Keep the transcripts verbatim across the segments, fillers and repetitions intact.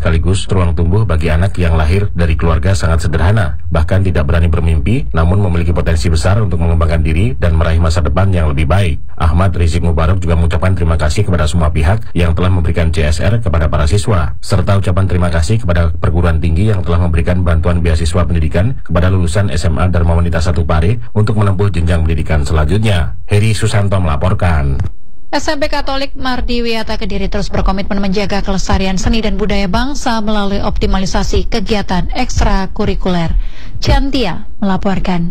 sekaligus ruang tumbuh bagi anak yang lahir dari keluarga sangat sederhana, bahkan tidak berani bermimpi, namun memiliki potensi besar untuk mengembangkan diri dan meraih masa depan yang lebih baik. Ahmad Rizik Mubarok juga mengucapkan terima kasih kepada semua pihak yang telah memberikan C S R kepada para siswa, serta ucapan terima kasih kepada perguruan tinggi yang telah memberikan bantuan beasiswa pendidikan kepada lulusan S M A Dharma Wanita satu Pare untuk menempuh jenjang pendidikan selanjutnya. Heri Susanto melaporkan. S M P Katolik Mardiwiata Kediri terus berkomitmen menjaga kelestarian seni dan budaya bangsa melalui optimalisasi kegiatan ekstrakurikuler. Ciantia melaporkan.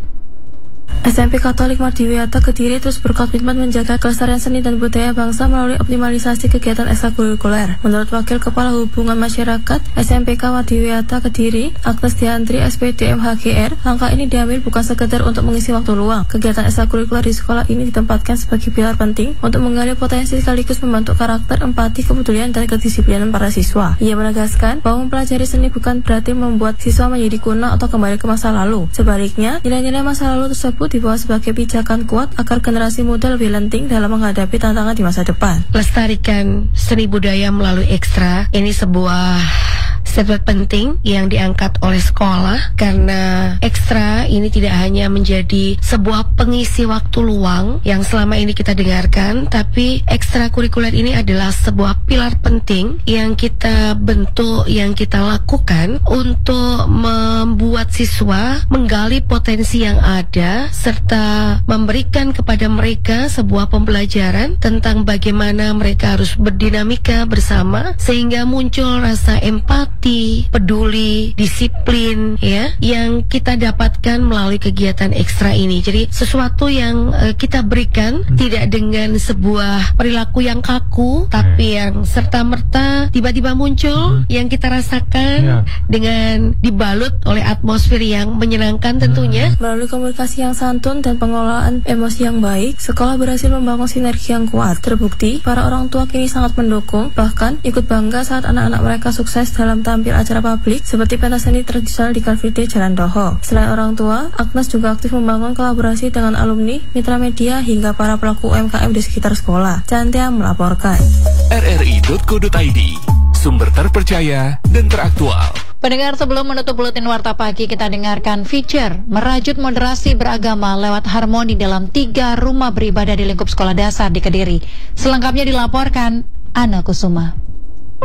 S M P Katolik Mardiwiata Kediri terus berkomitmen menjaga kelestarian seni dan budaya bangsa melalui optimalisasi kegiatan ekstrakurikuler. Menurut Wakil Kepala Hubungan Masyarakat S M P K Mardiwiata Kediri, Agnes Diantri S P D M H G R, langkah ini diambil bukan sekedar untuk mengisi waktu luang. Kegiatan ekstrakurikuler di sekolah ini ditempatkan sebagai pilar penting untuk menggali potensi sekaligus membentuk karakter, empati, kepedulian, dan kedisiplinan para siswa. Ia menegaskan bahwa mempelajari seni bukan berarti membuat siswa menjadi kuno atau kembali ke masa lalu. Sebaliknya, nilai-nilai masa lalu tersebut dibawa sebagai pijakan kuat agar generasi muda lebih lenting dalam menghadapi tantangan di masa depan. Lestarikan seni budaya melalui ekstra, ini sebuah statement penting yang diangkat oleh sekolah, karena ekstra ini tidak hanya menjadi sebuah pengisi waktu luang yang selama ini kita dengarkan, tapi ekstrakurikuler ini adalah sebuah pilar penting yang kita bentuk, yang kita lakukan untuk membuat siswa menggali potensi yang ada serta memberikan kepada mereka sebuah pembelajaran tentang bagaimana mereka harus berdinamika bersama sehingga muncul rasa empati, peduli, disiplin, ya, yang kita dapatkan melalui kegiatan ekstra ini. Jadi sesuatu yang uh, kita berikan tidak dengan sebuah perilaku yang kaku, tapi yang serta-merta tiba-tiba muncul, yang kita rasakan dengan dibalut oleh atmosfer yang menyenangkan tentunya. Melalui komunikasi yang santun dan pengelolaan emosi yang baik, sekolah berhasil membangun sinergi yang kuat. Terbukti, para orang tua kini sangat mendukung, bahkan ikut bangga saat anak-anak mereka sukses dalam tampil acara publik seperti pentas seni tradisional di Car Free Day Jalan Doho. Selain orang tua, Agnes juga aktif membangun kolaborasi dengan alumni, mitra media, hingga para pelaku U M K M di sekitar sekolah. Cantia melaporkan. R R I titik co titik I D, sumber terpercaya dan teraktual. Pendengar, sebelum menutup buletin Warta Pagi, kita dengarkan feature Merajut Moderasi Beragama lewat harmoni dalam tiga rumah beribadah di lingkup sekolah dasar di Kediri. Selengkapnya dilaporkan Ana Kusuma.